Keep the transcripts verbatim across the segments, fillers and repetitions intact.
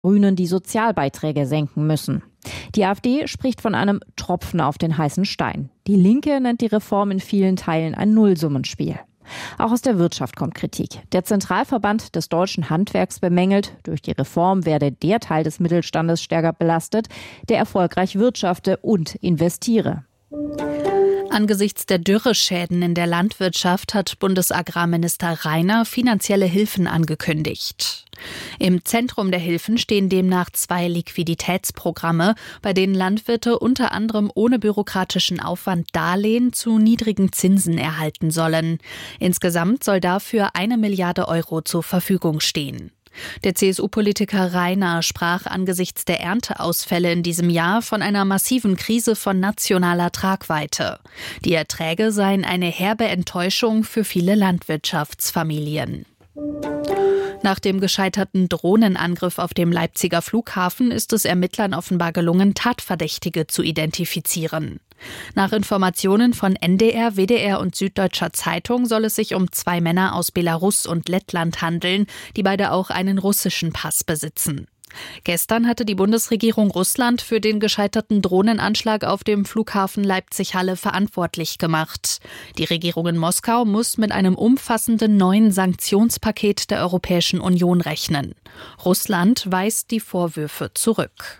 Grünen die Sozialbeiträge senken müssen. Die AfD spricht von einem Tropfen auf den heißen Stein. Die Linke nennt die Reform in vielen Teilen ein Nullsummenspiel. Auch aus der Wirtschaft kommt Kritik. Der Zentralverband des deutschen Handwerks bemängelt, durch die Reform werde der Teil des Mittelstandes stärker belastet, der erfolgreich wirtschafte und investiere. Angesichts der Dürreschäden in der Landwirtschaft hat Bundesagrarminister Rainer finanzielle Hilfen angekündigt. Im Zentrum der Hilfen stehen demnach zwei Liquiditätsprogramme, bei denen Landwirte unter anderem ohne bürokratischen Aufwand Darlehen zu niedrigen Zinsen erhalten sollen. Insgesamt soll dafür eine Milliarde Euro zur Verfügung stehen. Der C S U-Politiker Rainer sprach angesichts der Ernteausfälle in diesem Jahr von einer massiven Krise von nationaler Tragweite. Die Erträge seien eine herbe Enttäuschung für viele Landwirtschaftsfamilien. Nach dem gescheiterten Drohnenangriff auf dem Leipziger Flughafen ist es Ermittlern offenbar gelungen, Tatverdächtige zu identifizieren. Nach Informationen von N D R, W D R und Süddeutscher Zeitung soll es sich um zwei Männer aus Belarus und Lettland handeln, die beide auch einen russischen Pass besitzen. Gestern hatte die Bundesregierung Russland für den gescheiterten Drohnenanschlag auf dem Flughafen Leipzig-Halle verantwortlich gemacht. Die Regierung in Moskau muss mit einem umfassenden neuen Sanktionspaket der Europäischen Union rechnen. Russland weist die Vorwürfe zurück.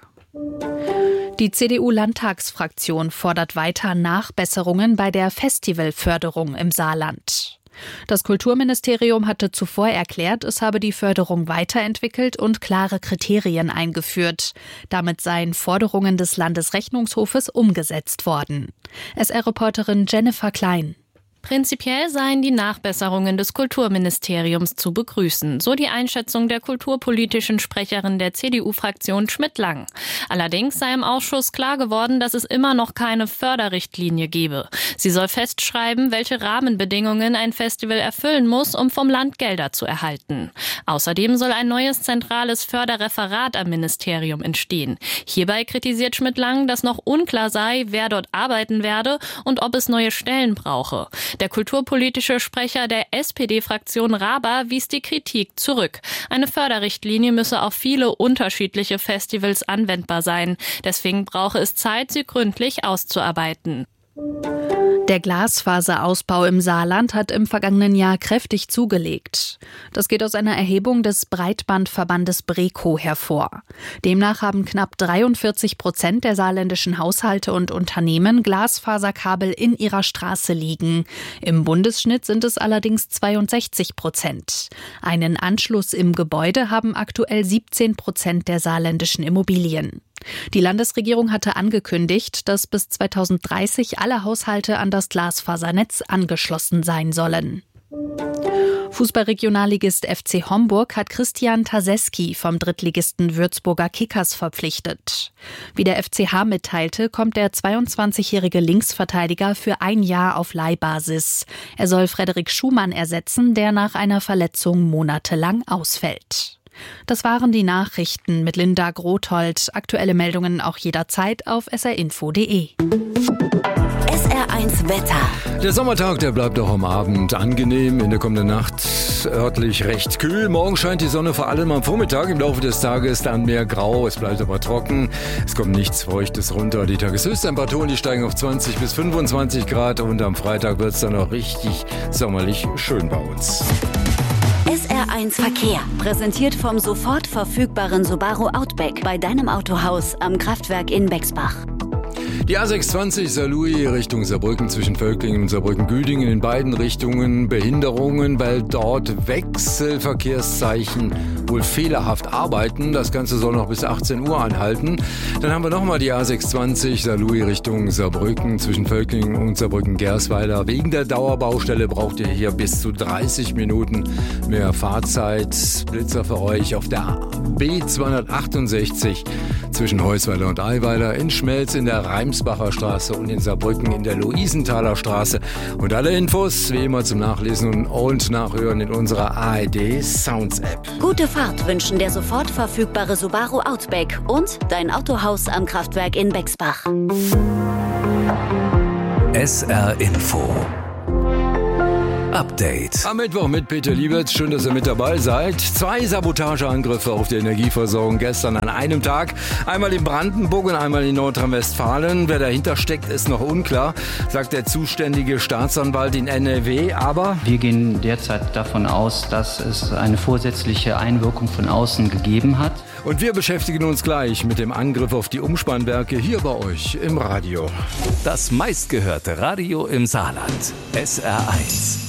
Die C D U-Landtagsfraktion fordert weiter Nachbesserungen bei der Festivalförderung im Saarland. Das Kulturministerium hatte zuvor erklärt, es habe die Förderung weiterentwickelt und klare Kriterien eingeführt. Damit seien Forderungen des Landesrechnungshofes umgesetzt worden. S R-Reporterin Jennifer Klein. Prinzipiell seien die Nachbesserungen des Kulturministeriums zu begrüßen, so die Einschätzung der kulturpolitischen Sprecherin der C D U-Fraktion Schmidt-Lang. Allerdings sei im Ausschuss klar geworden, dass es immer noch keine Förderrichtlinie gebe. Sie soll festschreiben, welche Rahmenbedingungen ein Festival erfüllen muss, um vom Land Gelder zu erhalten. Außerdem soll ein neues zentrales Förderreferat am Ministerium entstehen. Hierbei kritisiert Schmidt-Lang, dass noch unklar sei, wer dort arbeiten werde und ob es neue Stellen brauche. Der kulturpolitische Sprecher der S P D-Fraktion Raber wies die Kritik zurück. Eine Förderrichtlinie müsse auf viele unterschiedliche Festivals anwendbar sein. Deswegen brauche es Zeit, sie gründlich auszuarbeiten. Der Glasfaserausbau im Saarland hat im vergangenen Jahr kräftig zugelegt. Das geht aus einer Erhebung des Breitbandverbandes BREKO hervor. Demnach haben knapp dreiundvierzig Prozent der saarländischen Haushalte und Unternehmen Glasfaserkabel in ihrer Straße liegen. Im Bundesschnitt sind es allerdings zweiundsechzig Prozent. Einen Anschluss im Gebäude haben aktuell siebzehn Prozent der saarländischen Immobilien. Die Landesregierung hatte angekündigt, dass bis zweitausenddreißig alle Haushalte an das Glasfasernetz angeschlossen sein sollen. Fußballregionalligist F C Homburg hat Christian Taseski vom Drittligisten Würzburger Kickers verpflichtet. Wie der F C H mitteilte, kommt der zweiundzwanzigjährige Linksverteidiger für ein Jahr auf Leihbasis. Er soll Frederik Schumann ersetzen, der nach einer Verletzung monatelang ausfällt. Das waren die Nachrichten mit Linda Grothold. Aktuelle Meldungen auch jederzeit auf s r info punkt d e. S R eins Wetter. Der Sommertag, der bleibt auch am Abend angenehm. In der kommenden Nacht örtlich recht kühl. Morgen scheint die Sonne vor allem am Vormittag. Im Laufe des Tages dann mehr grau. Es bleibt aber trocken. Es kommt nichts Feuchtes runter. Die Tageshöchsttemperaturen, die steigen auf zwanzig bis fünfundzwanzig Grad. Und am Freitag wird es dann noch richtig sommerlich schön bei uns. S R eins Verkehr. Präsentiert vom sofort verfügbaren Subaru Outback bei deinem Autohaus am Kraftwerk in Bexbach. Die A sechshundertzwanzig Saarlouis Richtung Saarbrücken zwischen Völklingen und Saarbrücken-Güdingen in beiden Richtungen Behinderungen, weil dort Wechselverkehrszeichen wohl fehlerhaft arbeiten. Das Ganze soll noch bis achtzehn Uhr anhalten. Dann haben wir nochmal die A sechshundertzwanzig Saarlouis Richtung Saarbrücken zwischen Völklingen und Saarbrücken-Gersweiler. Wegen der Dauerbaustelle braucht ihr hier bis zu dreißig Minuten mehr Fahrzeit. Blitzer für euch auf der B zweihundertachtundsechzig zwischen Heusweiler und Eiweiler, in Schmelz in der Reimsbacher Straße und in Saarbrücken in der Luisenthaler Straße. Und alle Infos wie immer zum Nachlesen und Nachhören in unserer A R D Sounds App. Gute Fahrt wünschen der sofort verfügbare Subaru Outback und dein Autohaus am Kraftwerk in Bexbach. S R Info Update. Am Mittwoch mit Peter Liebertz. Schön, dass ihr mit dabei seid. Zwei Sabotageangriffe auf die Energieversorgung gestern an einem Tag. Einmal in Brandenburg und einmal in Nordrhein-Westfalen. Wer dahinter steckt, ist noch unklar, sagt der zuständige Staatsanwalt in N R W. Aber wir gehen derzeit davon aus, dass es eine vorsätzliche Einwirkung von außen gegeben hat. Und wir beschäftigen uns gleich mit dem Angriff auf die Umspannwerke hier bei euch im Radio. Das meistgehörte Radio im Saarland. S R eins.